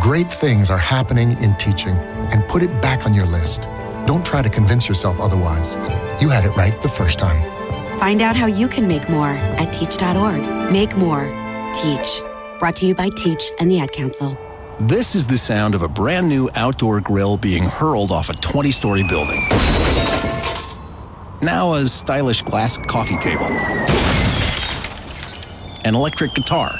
Great things are happening in teaching, and put it back on your list. Don't try to convince yourself otherwise. You had it right the first time. Find out how you can make more at teach.org. Make more. Teach. Brought to you by Teach and the Ad Council. This is the sound of a brand new outdoor grill being hurled off a 20-story building. Now a stylish glass coffee table. An electric guitar.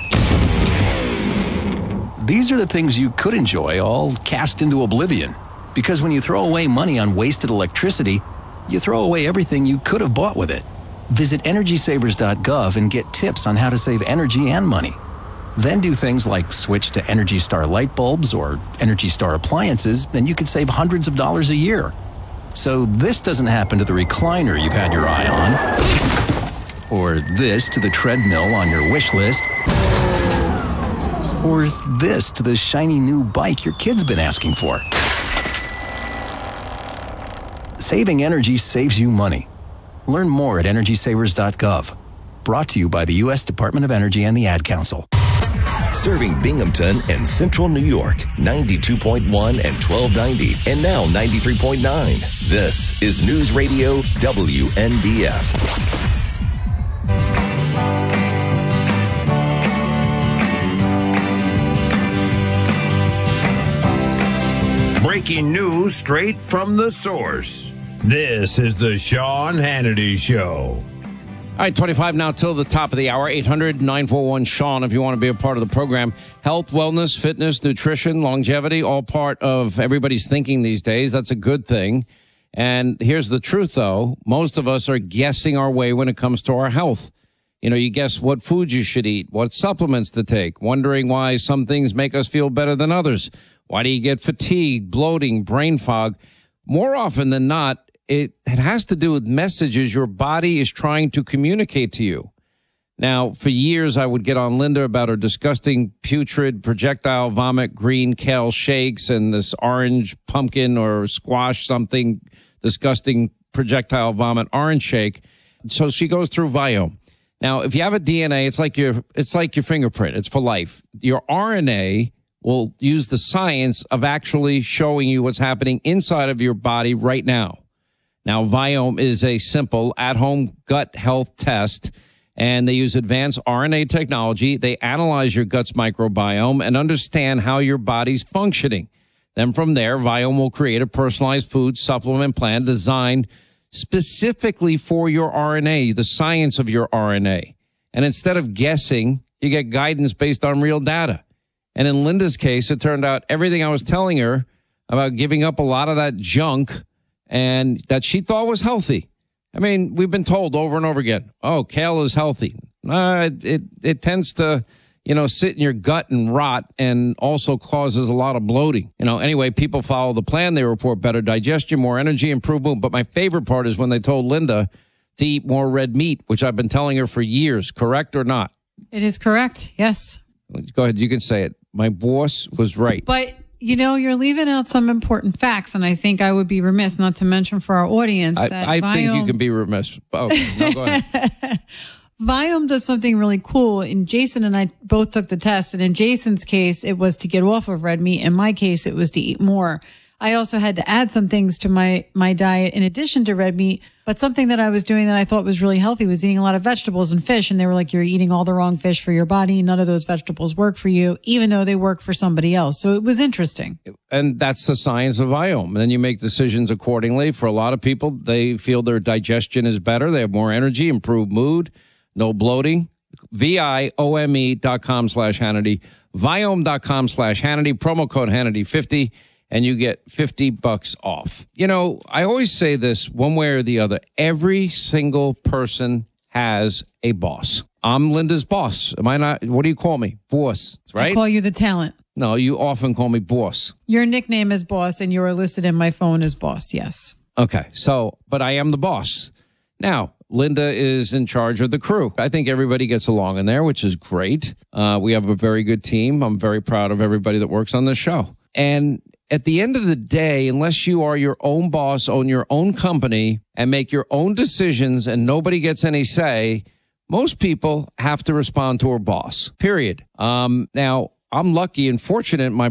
These are the things you could enjoy, all cast into oblivion. Because when you throw away money on wasted electricity, you throw away everything you could have bought with it. Visit EnergySavers.gov and get tips on how to save energy and money. Then do things like switch to Energy Star light bulbs or Energy Star appliances, and you could save hundreds of dollars a year. So this doesn't happen to the recliner you've had your eye on, or this to the treadmill on your wish list, or this to the shiny new bike your kid's been asking for. Saving energy saves you money. Learn more at EnergySavers.gov. Brought to you by the U.S. Department of Energy and the Ad Council. Serving Binghamton and Central New York, 92.1 and 1290, and now 93.9. This is News Radio WNBF. Breaking news straight from the source. This is the Sean Hannity Show. All right, 25 now till the top of the hour. 800-941-SEAN if you want to be a part of the program. Health, wellness, fitness, nutrition, longevity, all part of everybody's thinking these days. That's a good thing. And here's the truth, though. Most of us are guessing our way when it comes to our health. You know, you guess what foods you should eat, what supplements to take, wondering why some things make us feel better than others. Why do you get fatigue, bloating, brain fog? More often than not, it has to do with messages your body is trying to communicate to you. Now, for years, I would get on Linda about her disgusting, putrid, projectile vomit, green kale shakes and this orange pumpkin or squash something disgusting projectile vomit orange shake. So she goes through Viome. Now, if you have a DNA, it's like your fingerprint. It's for life. Your RNA will use the science of actually showing you what's happening inside of your body right now. Now, Viome is a simple at-home gut health test, and they use advanced RNA technology. They analyze your gut's microbiome and understand how your body's functioning. Then from there, Viome will create a personalized food supplement plan designed specifically for your RNA, the science of your RNA. And instead of guessing, you get guidance based on real data. And in Linda's case, it turned out everything I was telling her about giving up a lot of that junk and that she thought was healthy. I mean, we've been told over and over again, oh, kale is healthy. It tends to, sit in your gut and rot and also causes a lot of bloating. Anyway, people follow the plan. They report better digestion, more energy, improved mood. But my favorite part is when they told Linda to eat more red meat, which I've been telling her for years. Correct or not? It is correct. Yes. Go ahead. You can say it. My boss was right. But you're leaving out some important facts, and I think I would be remiss not to mention for our audience that I think you can be remiss. Oh, no, go ahead. Viome does something really cool, and Jason and I both took the test, and in Jason's case, it was to get off of red meat. In my case, it was to eat more. I also had to add some things to my diet in addition to red meat, but something that I was doing that I thought was really healthy was eating a lot of vegetables and fish. And they were like, you're eating all the wrong fish for your body. None of those vegetables work for you, even though they work for somebody else. So it was interesting. And that's the science of Viome. And then you make decisions accordingly. For a lot of people, they feel their digestion is better. They have more energy, improved mood, no bloating. Viome.com/Hannity, Viome.com/Hannity, promo code Hannity50. And you get $50 off. I always say this one way or the other. Every single person has a boss. I'm Linda's boss. Am I not? What do you call me? Boss, right? I call you the talent. No, you often call me boss. Your nickname is boss, and you are listed in my phone as boss, yes. Okay, but I am the boss. Now, Linda is in charge of the crew. I think everybody gets along in there, which is great. We have a very good team. I'm very proud of everybody that works on this show. And at the end of the day, unless you are your own boss, own your own company, and make your own decisions and nobody gets any say, most people have to respond to a boss, period. Now, I'm lucky and fortunate. My